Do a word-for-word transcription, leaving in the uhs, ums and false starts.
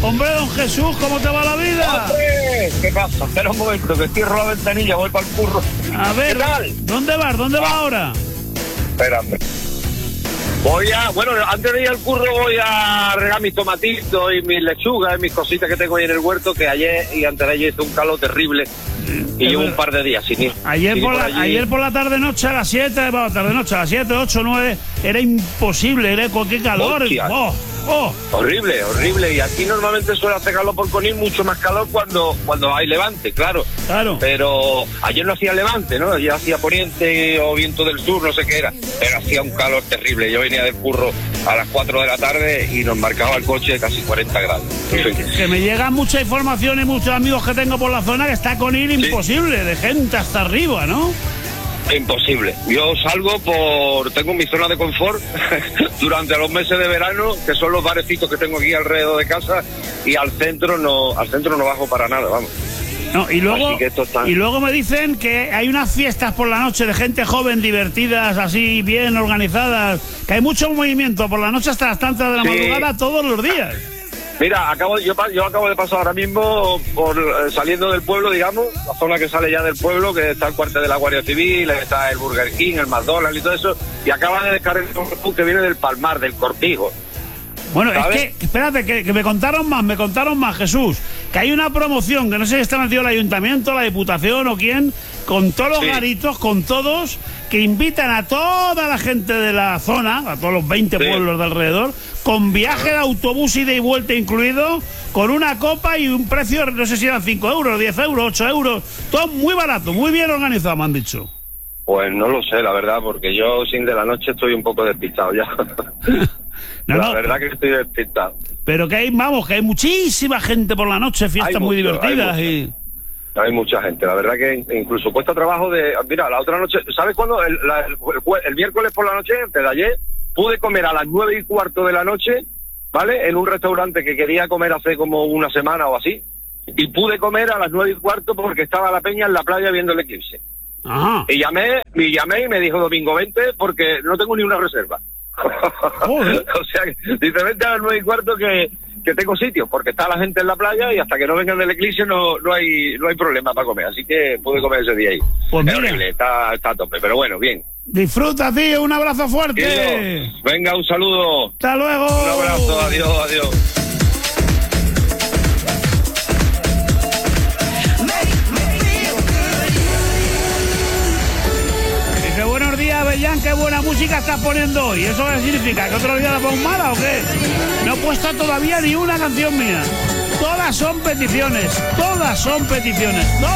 Hombre, don Jesús, ¿cómo te va la vida? ¡Hombre! ¿Qué pasa? Espera un momento, que cierro la ventanilla, voy para el curro. A ver, ¿qué tal? ¿dónde vas? ¿Dónde vas ahora? Espérame. Voy a, bueno, antes de ir al curro voy a regar mis tomatitos y mis lechugas y mis cositas que tengo ahí en el huerto, que ayer y antes de ayer hizo un calor terrible y llevo un par de días sin ir. Ayer, sin por ir la, por allí. ayer por la tarde-noche a las siete, bueno, tarde-noche a las siete, ocho, nueve, era imposible, era con qué calor. Hostia. Oh, oh. Horrible, horrible. Y aquí normalmente suele hacer calor por Conil, mucho más calor cuando, cuando hay levante, claro. Claro. Pero ayer no hacía levante, ¿no? Ayer hacía poniente o viento del sur, no sé qué era. Pero hacía un calor terrible. Yo venía del curro a las cuatro de la tarde y nos marcaba el coche casi cuarenta grados. En fin. Que me llega mucha información y muchos amigos que tengo por la zona que está con ir Sí. imposible, de gente hasta arriba, ¿no? Imposible. Yo salgo por... Tengo mi zona de confort durante los meses de verano, que son los barecitos que tengo aquí alrededor de casa, y al centro no, al centro no bajo para nada, vamos. No, y luego Así que esto está- y luego me dicen que hay unas fiestas por la noche de gente joven, divertidas, así bien organizadas, que hay mucho movimiento por la noche hasta las tantas de la Sí. madrugada todos los días. Mira, acabo, yo, pa- yo acabo de pasar ahora mismo por eh, saliendo del pueblo, digamos, la zona que sale ya del pueblo, que está el cuartel de la Guardia Civil, está el Burger King, el McDonald's y todo eso, y acaba de descargar un bus que viene del Palmar, del Cortijo. Bueno, ¿sabes? es que, espérate, que, que me contaron más, me contaron más, Jesús, que hay una promoción, que no sé si está metido el ayuntamiento, la diputación o quién, con todos los Sí. garitos, con todos, que invitan a toda la gente de la zona, a todos los veinte Sí. pueblos de alrededor, con viaje de autobús ida y vuelta incluido, con una copa y un precio, no sé si eran cinco euros, diez euros, ocho euros, todo muy barato, muy bien organizado, me han dicho. Pues no lo sé, la verdad, porque yo sin de la noche estoy un poco despistado ya. No, la no, verdad que estoy despistado. pero que hay, vamos, que hay muchísima gente por la noche, fiestas Hay muy mucho, divertidas hay y... Hay mucha gente, la verdad que incluso cuesta trabajo de... Mira, la otra noche, ¿sabes cuándo? El, la- el, jue- el miércoles por la noche, antes de ayer, pude comer a las nueve y cuarto de la noche, ¿vale? En un restaurante que quería comer hace como una semana o así, y pude comer a las nueve y cuarto porque estaba la peña en la playa viendo el eclipse. Ajá. Y llamé, y llamé y me dijo, domingo, vente porque no tengo ni una reserva. Joder. O sea, que dice, vente a las nueve y cuarto que, que tengo sitio, porque está la gente en la playa y hasta que no vengan del eclipse no, no hay no hay problema para comer. Así que pude comer ese día ahí. Pues es mira. horrible, está, está a tope, pero bueno, bien. Disfruta, tío, un abrazo fuerte. Querido, venga, un saludo. Hasta luego. Un abrazo, adiós, adiós. Dice, buenos días, Bellán, qué buena música estás poniendo hoy. ¿Eso qué significa? ¿Que otro día la pongo mala o qué? No he puesto todavía ni una canción mía. Todas son peticiones, todas son peticiones.